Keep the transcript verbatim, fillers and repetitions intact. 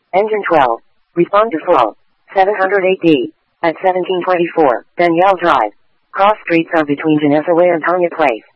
Engine twelve. Respond to full. seven hundred eight D. At seventeen twenty-four. Danielle Drive. Cross streets are between Janessa Way and Tanya Place.